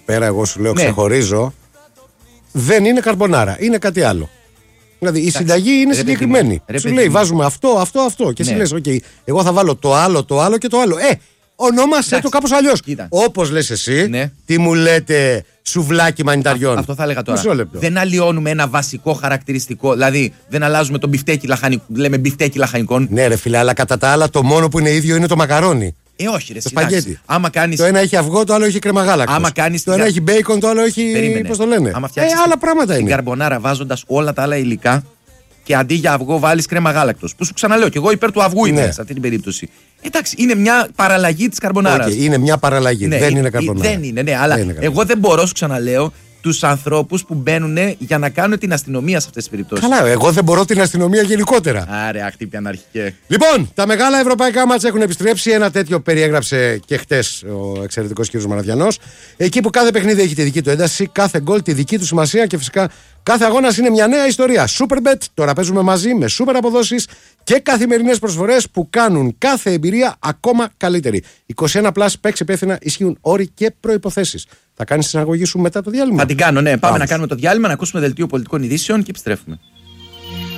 πέρα, εγώ σου λέω, ξεχωρίζω. Δεν είναι καρμπονάρα, είναι κάτι άλλο. Δηλαδή η συνταγή είναι συγκεκριμένη. Σου λέει βάζουμε αυτό. Και εσύ λες, OK, εγώ θα βάλω το άλλο και το άλλο. Ονόμασε το κάπως αλλιώς. Όπως λες εσύ, τι μου λέτε σουβλάκι μανιταριών. Αυτό θα έλεγα τώρα. Δεν αλλοιώνουμε ένα βασικό χαρακτηριστικό. Δηλαδή δεν αλλάζουμε το μπιφτέκι λαχανικό. Λέμε μπιφτέκι λαχανικών. Ναι, ρε φίλε, αλλά κατά τα άλλα το μόνο που είναι ίδιο είναι το μακαρόνι. Όχι, ρε, σπαγγέτι. Κάνεις... Το ένα έχει αυγό, το άλλο έχει κρεμαγάλακτος. Το ένα έχει μπέικον, το άλλο έχει. Πώς το λένε. Άλλα πράγματα είναι. Την καρμπονάρα βάζοντας όλα τα άλλα υλικά και αντί για αυγό βάλεις κρέμα γάλακτος. Που σου ξαναλέω, και εγώ υπέρ του αυγού είμαι σε αυτή την περίπτωση. Εντάξει, είναι μια παραλλαγή της καρμπονάρας. Είναι μια παραλλαγή. Δεν είναι καρμπονάρα. Δεν είναι, αλλά εγώ δεν μπορώ, σου ξαναλέω, τους ανθρώπους που μπαίνουν για να κάνουν την αστυνομία σε αυτές τις περιπτώσεις. Καλά, εγώ δεν μπορώ την αστυνομία γενικότερα. Άρε, αχτύπη αναρχικέ. Λοιπόν, τα μεγάλα ευρωπαϊκά μάτσα έχουν επιστρέψει. Ένα τέτοιο περιέγραψε και χτες ο εξαιρετικός κ. Μαραθιανός. Εκεί που κάθε παιχνίδι έχει τη δική του ένταση, κάθε γκολ τη δική του σημασία και φυσικά κάθε αγώνας είναι μια νέα ιστορία. Superbet, τώρα παίζουμε μαζί με σούπερ αποδόσεις και καθημερινές προσφορές που κάνουν κάθε εμπειρία ακόμα καλύτερη. 21+, παίξε υπεύθυνα, ισχύουν όροι και προϋποθέσεις. Θα κάνεις την αγωγή σου μετά το διάλειμμα? Θα την κάνω, ναι. Πάμε να κάνουμε το διάλειμμα, να ακούσουμε δελτίο πολιτικών ειδήσεων και επιστρέφουμε.